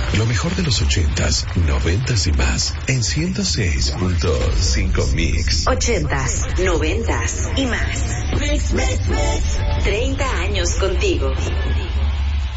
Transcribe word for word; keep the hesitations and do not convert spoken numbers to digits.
Lo mejor de los ochentas, noventas y más en ciento seis punto cinco Mix. Ochentas, noventas y más. Mix, mix, mix. treinta años contigo.